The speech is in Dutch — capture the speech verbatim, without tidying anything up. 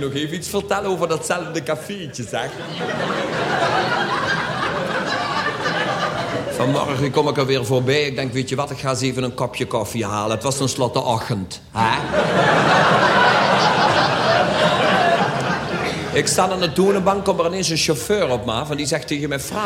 nog even iets vertellen over datzelfde cafeetje, zeg? Vanmorgen kom ik er weer voorbij. Ik denk, weet je wat, ik ga eens even een kopje koffie halen. Het was tenslotte ochtend. Hè? Ik sta aan de toonbank, komt er ineens een chauffeur op me af en die zegt tegen mij...